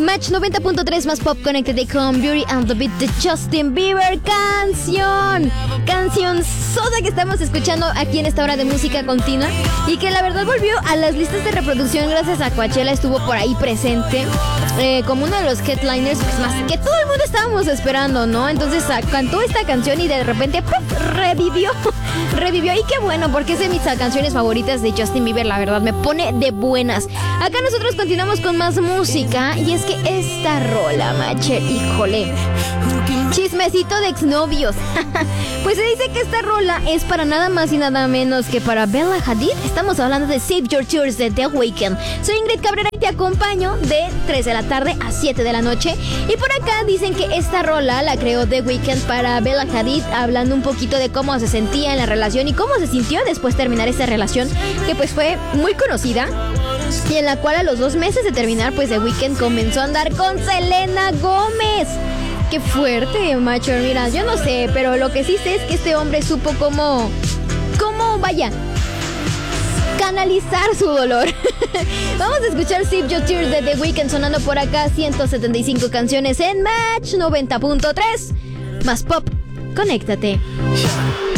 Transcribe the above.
Match 90.3 más pop, conéctate con Beauty and the Beat de Justin Bieber. Canción sosa que estamos escuchando aquí en esta hora de música continua y que la verdad volvió a las listas de reproducción gracias a Coachella. Estuvo por ahí presente como uno de los headliners, pues, más que todo el mundo estábamos esperando, ¿no? Entonces cantó esta canción y de repente revivió y qué bueno, porque es de mis canciones favoritas de Justin Bieber. La verdad me pone de buenas. Acá nosotros continuamos con más música y es que esta rola, Macher, híjole, chismecito de exnovios. Pues se dice que esta rola es para nada más y nada menos que para Bella Hadid. Estamos hablando de Save Your Tears de The Weeknd. Soy Ingrid Cabrera y te acompaño de 3 de la tarde a 7 de la noche. Y por acá dicen que esta rola la creó The Weeknd para Bella Hadid, hablando un poquito de cómo se sentía en la relación y cómo se sintió después de terminar esta relación, que pues fue muy conocida y en la cual a los 2 meses de terminar, pues The Weeknd comenzó a andar con Selena Gómez. Qué fuerte, macho. Mira, yo no sé, pero lo que sí sé es que este hombre supo cómo vaya, canalizar su dolor. Vamos a escuchar Save Your Tears de The Weeknd sonando por acá. 175 canciones en Match 90.3 más pop. Conéctate.